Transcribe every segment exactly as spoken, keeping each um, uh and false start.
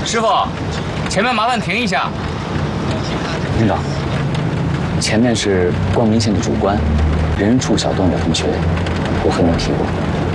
师傅，前面麻烦停一下。 领导，前面是光明县的主官，人畜小动物同学，我和你提过。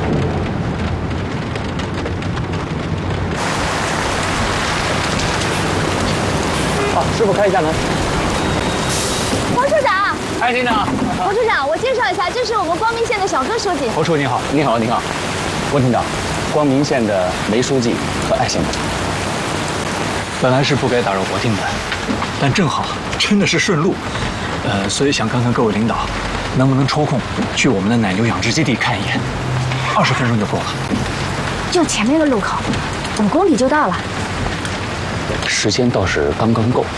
好，师傅开一下门。 黄处长， 哎，厅长。 黄处长，我介绍一下，这是我们光明县的小柯书记。 侯处你好，你好，你好。温厅长，光明县的梅书记和艾县部长。 本来是不该打扰国定的，但正好真的是顺路，呃，所以想看看各位领导能不能抽空去我们的奶牛养殖基地看一眼，二十分钟就够了。 就前面的路口，五公里就到了。 时间倒是刚刚够，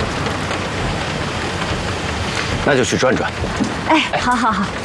那就去转转。 哎，好好好。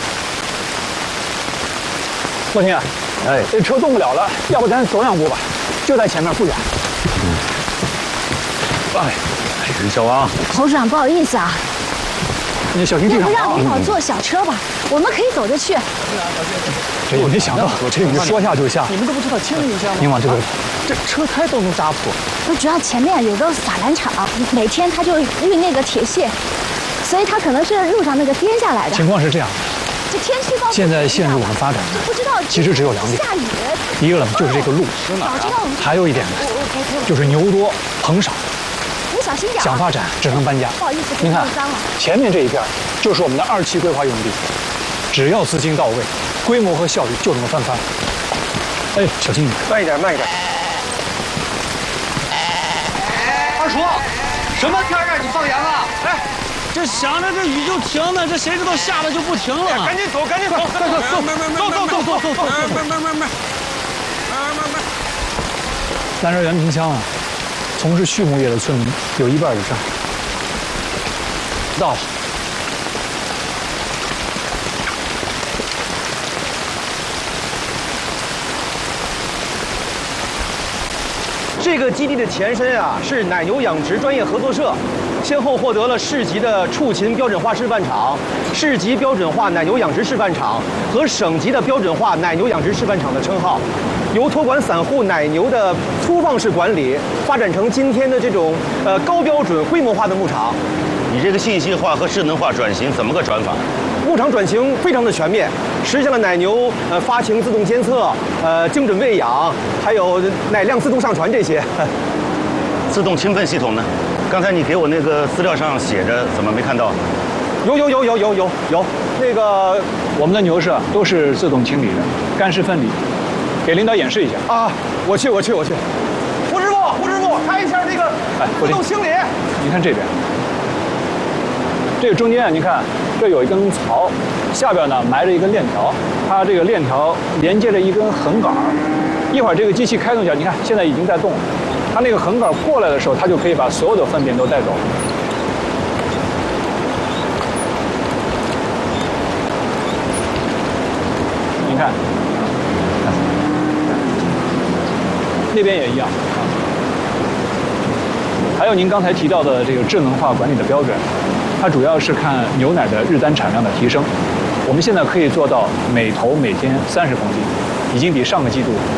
莫婷，哎，这车动不了了，要不咱走两步吧？就在前面不远。嗯。哎，小王， 侯处长，不好意思啊， 你小心地上。 要不让领导坐小车吧？我们可以走着去。 这我没想到，这你说下就下。 你们都不知道轻一下吗？ 您往这个， 这车胎都能扎破。 那主要前面有个法兰厂，每天他就运那个铁屑，所以他可能是路上那个颠下来的。 情况是这样的， 这天气报现在线路的发展呢， 不知道其实只有两点。 下雨。 一个呢就是这个路， 早知道我们还有一点呢，就是牛多棚少。 你小心点。 想发展只能搬家。 不好意思， 您看脏了。 前面这一片就是我们的二期规划用地，只要资金到位，规模和效率就能翻番。哎，小心一点， 慢一点，慢一点。二叔，什么天让你放羊啊？哎， 这想着这雨就停呢，这谁知道下了就不停了。 赶紧走，赶紧走，快快走，走走走走走走，慢慢慢慢，慢慢慢。 咱这原平乡啊，从事畜牧业的村民有一半以上。到了。 这个基地的前身啊是奶牛养殖专业合作社，先后获得了市级的畜禽标准化示范场、市级标准化奶牛养殖示范场和省级的标准化奶牛养殖示范场的称号，由托管散户奶牛的粗放式管理，发展成今天的这种呃高标准规模化的牧场。 你这个信息化和智能化转型怎么个转法？ 牧场转型非常的全面，实现了奶牛呃发情自动监测、呃精准喂养，还有奶量自动上传这些。 自动清分系统呢？刚才你给我那个资料上写着，怎么没看到？ 有有有有有有有，那个我们的牛舍都是自动清理的，干湿分离。给领导演示一下啊！我去我去我去。胡师傅胡师傅，看一下那个自动清理。 您看这边。这个中间啊，您看，这有一根槽，下边呢埋着一根链条，它这个链条连接着一根横杆儿。一会儿这个机器开动一下，你看现在已经在动了。它那个横杆过来的时候，它就可以把所有的粪便都带走。您看，那边也一样。还有您刚才提到的这个智能化管理的标准。它主要是看牛奶的日单产量的提升，我们现在可以做到每头每天三十公斤，已经比上个季度